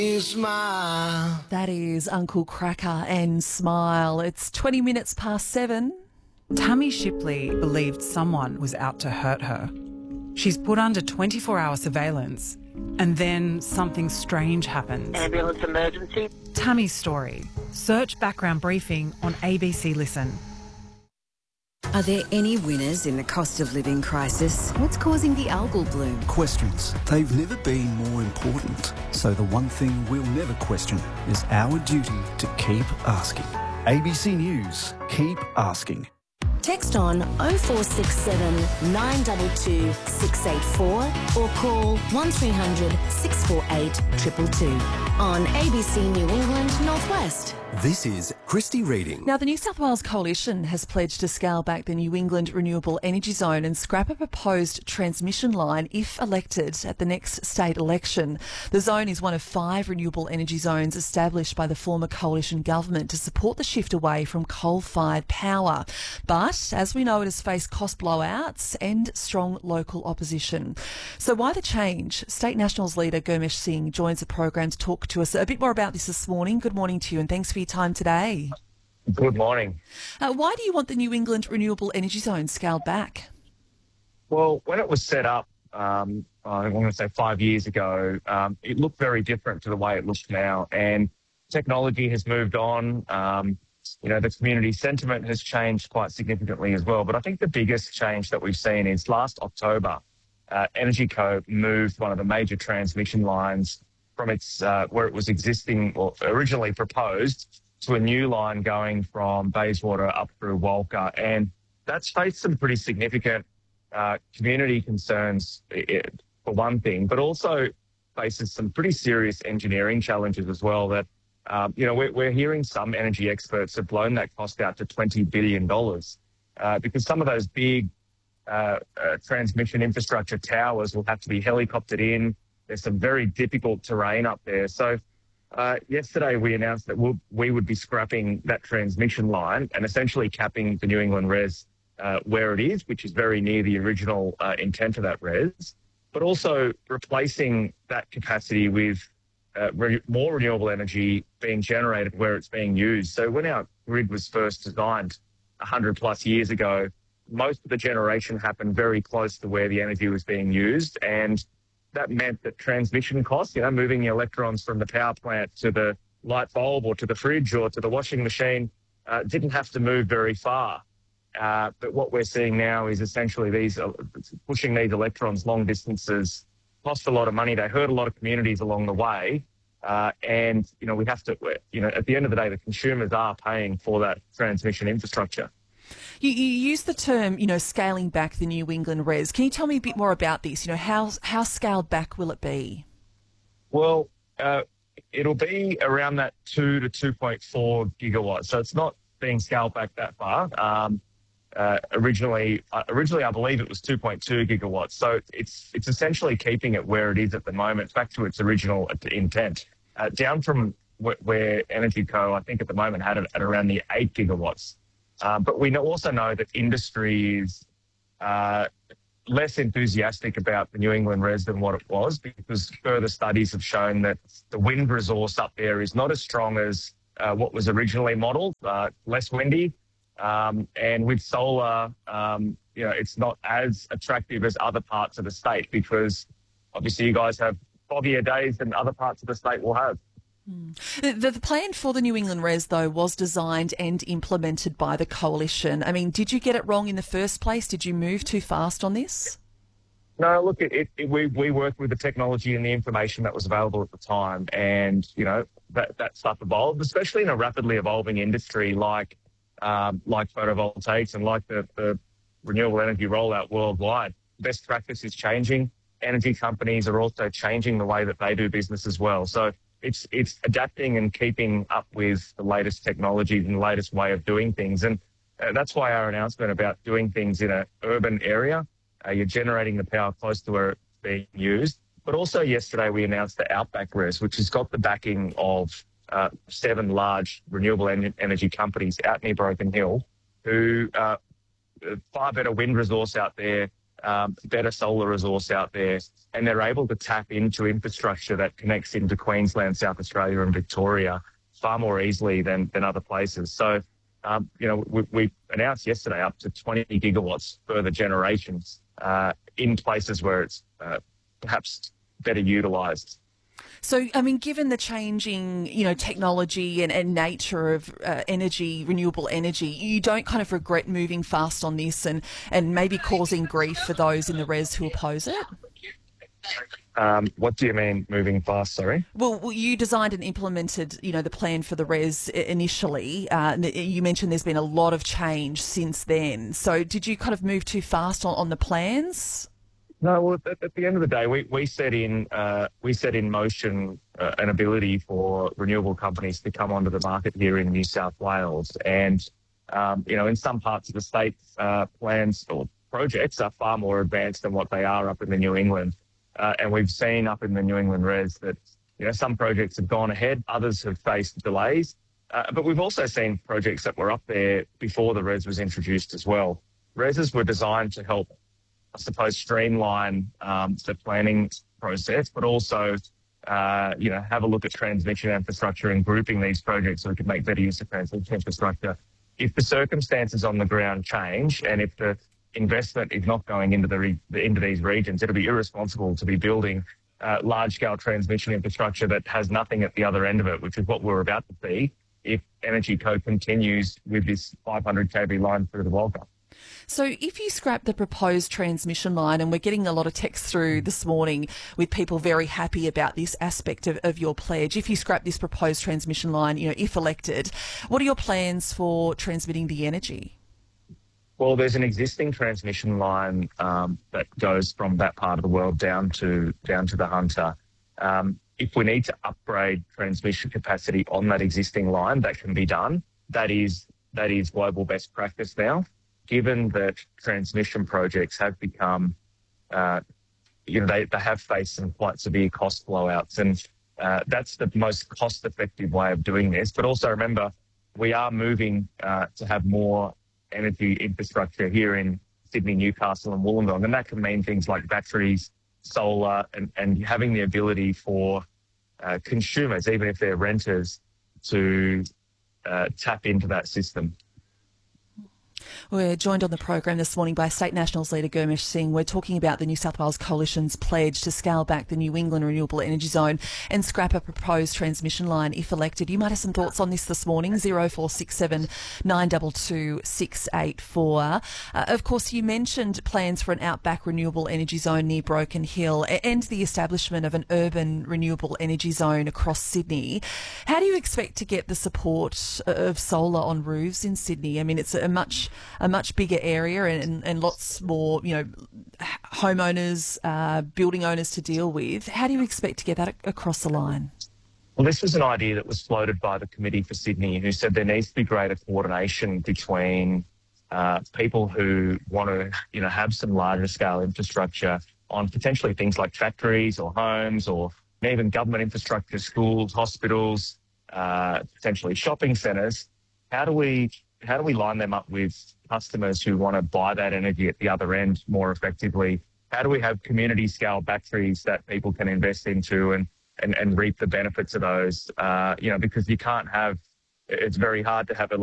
Smile. That is Uncle Cracker and Smile. It's 20 minutes past 7. Tammy Shipley believed someone was out to hurt her. She's put under 24-hour surveillance, and then something strange happens. Ambulance emergency. Tammy's story. Search Background Briefing on ABC Listen. Are there any winners in the cost of living crisis? What's causing the algal bloom? Questions. They've never been more important. So the one thing we'll never question is our duty to keep asking. ABC News. Keep asking. Text on 0467 922 684 or call 1300 648 222 on ABC New England Northwest. This is Christy Reading. Now, the New South Wales Coalition has pledged to scale back the New England Renewable Energy Zone and scrap a proposed transmission line if elected at the next state election. The zone is one of 5 renewable energy zones established by the former Coalition government to support the shift away from coal-fired power. But, as we know, it has faced cost blowouts and strong local opposition. So why the change? State Nationals leader Gurmesh Singh joins the program to talk to us a bit more about this morning. Good morning to you and thanks for your time today. Good morning. Why do you want the New England Renewable Energy Zone scaled back? Well, when it was set up, I'm going to say 5 years ago, it looked very different to the way it looks now. And technology has moved on. The community sentiment has changed quite significantly as well. But I think the biggest change that we've seen is last October, Energy Co moved one of the major transmission lines from its where it was existing or originally proposed to a new line going from Bayswater up through Walker. And that's faced some pretty significant community concerns, for one thing, but also faces some pretty serious engineering challenges as well that, we're hearing some energy experts have blown that cost out to $20 billion because some of those big transmission infrastructure towers will have to be helicoptered in. There's some very difficult terrain up there. So yesterday we announced that we would be scrapping that transmission line and essentially capping the New England REZ where it is, which is very near the original intent of that REZ, but also replacing that capacity with more renewable energy being generated where it's being used. So when our grid was first designed 100 plus years ago, most of the generation happened very close to where the energy was being used. And that meant that transmission costs, moving the electrons from the power plant to the light bulb or to the fridge or to the washing machine, didn't have to move very far. But what we're seeing now is essentially pushing these electrons long distances cost a lot of money. They hurt a lot of communities along the way. We have to, at the end of the day, the consumers are paying for that transmission infrastructure. You use the term, scaling back the New England REZ. Can you tell me a bit more about this? How scaled back will it be? Well, it'll be around that 2 to 2.4 gigawatts. So it's not being scaled back that far. Originally, I believe it was 2.2 gigawatts. So it's essentially keeping it where it is at the moment, back to its original intent, down from where Energy Co, I think at the moment, had it at around the 8 gigawatts. But we also know that industry is less enthusiastic about the New England REZ than what it was, because further studies have shown that the wind resource up there is not as strong as what was originally modelled, less windy. And with solar, it's not as attractive as other parts of the state, because obviously you guys have foggier days than other parts of the state will have. The plan for the New England REZ, though, was designed and implemented by the Coalition. I mean, did you get it wrong in the first place? Did you move too fast on this? No, look, we worked with the technology and the information that was available at the time, and, that stuff evolved, especially in a rapidly evolving industry like photovoltaics and like the renewable energy rollout worldwide. Best practice is changing. Energy companies are also changing the way that they do business as well. So it's adapting and keeping up with the latest technologies and the latest way of doing things. And that's why our announcement about doing things in an urban area, you're generating the power close to where it's being used. But also yesterday we announced the Outback REZ, which has got the backing of 7 large renewable energy companies out near Broken Hill, who far better wind resource out there, better solar resource out there, and they're able to tap into infrastructure that connects into Queensland, South Australia and Victoria far more easily than other places. So, we announced yesterday up to 20 gigawatts further generations in places where it's perhaps better utilised. So, I mean, given the changing, technology and nature of energy, renewable energy, you don't kind of regret moving fast on this and maybe causing grief for those in the res who oppose it? What do you mean moving fast, sorry? Well, you designed and implemented, the plan for the res initially. You mentioned there's been a lot of change since then. So did you kind of move too fast on the plans? No, well, at the end of the day, we set in motion an ability for renewable companies to come onto the market here in New South Wales, and in some parts of the state, plans or projects are far more advanced than what they are up in the New England, and we've seen up in the New England res that some projects have gone ahead, others have faced delays, but we've also seen projects that were up there before the res was introduced as well. Reses were designed to help, I suppose, streamline the planning process, but also, have a look at transmission infrastructure and grouping these projects so we can make better use of transmission infrastructure. If the circumstances on the ground change and if the investment is not going into into these regions, it'll be irresponsible to be building large-scale transmission infrastructure that has nothing at the other end of it, which is what we're about to see if Energy Co continues with this 500 kV line through the Walker. So if you scrap the proposed transmission line, and we're getting a lot of text through this morning with people very happy about this aspect of your pledge, if you scrap this proposed transmission line, if elected, what are your plans for transmitting the energy? Well, there's an existing transmission line that goes from that part of the world down to the Hunter. If we need to upgrade transmission capacity on that existing line, that can be done. That is global best practice now. Given that transmission projects have become, they have faced some quite severe cost blowouts, and that's the most cost-effective way of doing this. But also remember, we are moving to have more energy infrastructure here in Sydney, Newcastle and Wollongong, and that can mean things like batteries, solar, and having the ability for consumers, even if they're renters, to tap into that system. We're joined on the program this morning by State Nationals leader Gurmesh Singh. We're talking about the New South Wales Coalition's pledge to scale back the New England Renewable Energy Zone and scrap a proposed transmission line if elected. You might have some thoughts on this morning, 0467 922 684. Of course, you mentioned plans for an outback renewable energy zone near Broken Hill and the establishment of an urban renewable energy zone across Sydney. How do you expect to get the support of solar on roofs in Sydney? I mean, it's a much bigger area and lots more, homeowners, building owners to deal with. How do you expect to get that across the line? Well, this was an idea that was floated by the Committee for Sydney, who said there needs to be greater coordination between people who want to, have some larger scale infrastructure on potentially things like factories or homes or even government infrastructure, schools, hospitals, potentially shopping centres. How do we line them up with customers who want to buy that energy at the other end more effectively? How do we have community scale batteries that people can invest into and reap the benefits of those? Because it's very hard to have a